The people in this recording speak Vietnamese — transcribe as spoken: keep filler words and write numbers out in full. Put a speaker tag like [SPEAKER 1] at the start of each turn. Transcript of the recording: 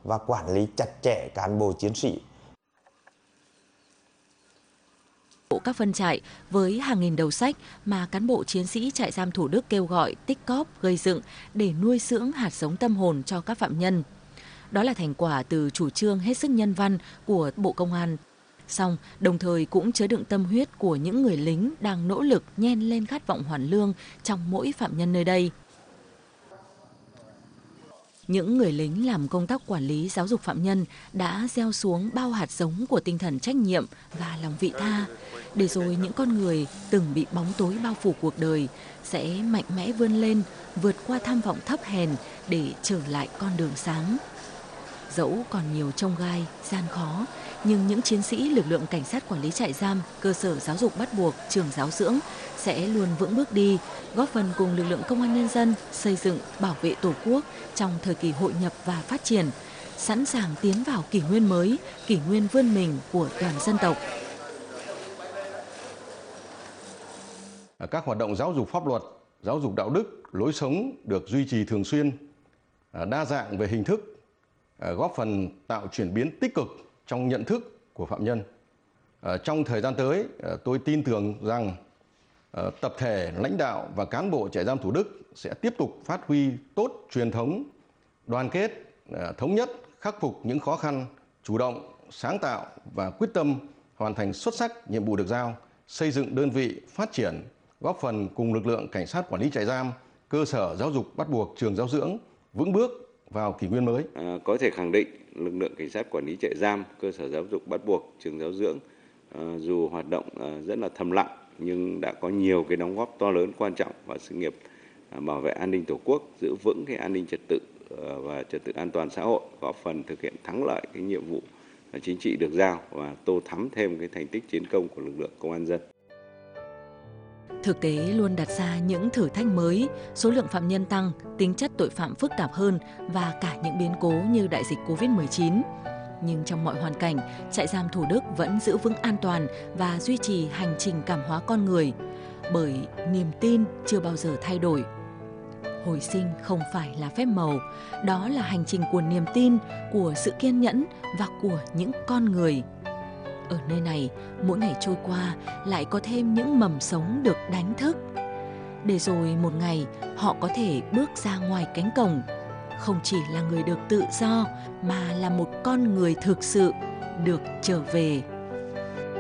[SPEAKER 1] và quản lý chặt chẽ cán bộ chiến sĩ.
[SPEAKER 2] Các phân trại với hàng nghìn đầu sách mà cán bộ chiến sĩ trại giam Thủ Đức kêu gọi tích cóp gây dựng để nuôi dưỡng hạt giống tâm hồn cho các phạm nhân. Đó là thành quả từ chủ trương hết sức nhân văn của Bộ Công an. Song đồng thời cũng chứa đựng tâm huyết của những người lính đang nỗ lực nhen lên khát vọng hoàn lương trong mỗi phạm nhân nơi đây. Những người lính làm công tác quản lý giáo dục phạm nhân đã gieo xuống bao hạt giống của tinh thần trách nhiệm và lòng vị tha, để rồi những con người từng bị bóng tối bao phủ cuộc đời sẽ mạnh mẽ vươn lên, vượt qua tham vọng thấp hèn để trở lại con đường sáng. Dẫu còn nhiều chông gai, gian khó, nhưng những chiến sĩ lực lượng cảnh sát quản lý trại giam, cơ sở giáo dục bắt buộc, trường giáo dưỡng sẽ luôn vững bước đi, góp phần cùng lực lượng công an nhân dân xây dựng, bảo vệ Tổ quốc trong thời kỳ hội nhập và phát triển, sẵn sàng tiến vào kỷ nguyên mới, kỷ nguyên vươn mình của toàn dân tộc.
[SPEAKER 3] Các hoạt động giáo dục pháp luật, giáo dục đạo đức, lối sống được duy trì thường xuyên, đa dạng về hình thức, góp phần tạo chuyển biến tích cực trong nhận thức của phạm nhân. Trong thời gian tới, tôi tin tưởng rằng tập thể, lãnh đạo và cán bộ trại giam Thủ Đức sẽ tiếp tục phát huy tốt truyền thống, đoàn kết, thống nhất, khắc phục những khó khăn, chủ động, sáng tạo và quyết tâm hoàn thành xuất sắc nhiệm vụ được giao, xây dựng đơn vị phát triển, góp phần cùng lực lượng cảnh sát quản lý trại giam, cơ sở giáo dục bắt buộc, trường giáo dưỡng vững bước vào kỷ nguyên mới.
[SPEAKER 4] À, có thể khẳng định lực lượng cảnh sát quản lý trại giam, cơ sở giáo dục bắt buộc, trường giáo dưỡng à, dù hoạt động à, rất là thầm lặng nhưng đã có nhiều cái đóng góp to lớn quan trọng vào sự nghiệp à, bảo vệ an ninh Tổ quốc, giữ vững cái an ninh trật tự à, và trật tự an toàn xã hội, góp phần thực hiện thắng lợi cái nhiệm vụ à, chính trị được giao và tô thắm thêm cái thành tích chiến công của lực lượng công an dân.
[SPEAKER 2] Thực tế luôn đặt ra những thử thách mới, số lượng phạm nhân tăng, tính chất tội phạm phức tạp hơn và cả những biến cố như đại dịch Covid mười chín. Nhưng trong mọi hoàn cảnh, trại giam Thủ Đức vẫn giữ vững an toàn và duy trì hành trình cảm hóa con người, bởi niềm tin chưa bao giờ thay đổi. Hồi sinh không phải là phép màu, đó là hành trình của niềm tin, của sự kiên nhẫn và của những con người. Ở nơi này, mỗi ngày trôi qua lại có thêm những mầm sống được đánh thức, để rồi một ngày họ có thể bước ra ngoài cánh cổng, không chỉ là người được tự do mà là một con người thực sự được trở về.